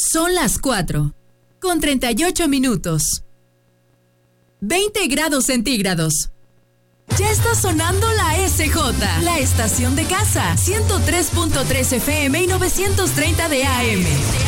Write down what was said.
Son las 4:38. 20 grados centígrados. Ya está sonando la SJ, la estación de casa. 103.3 FM y 930 de AM.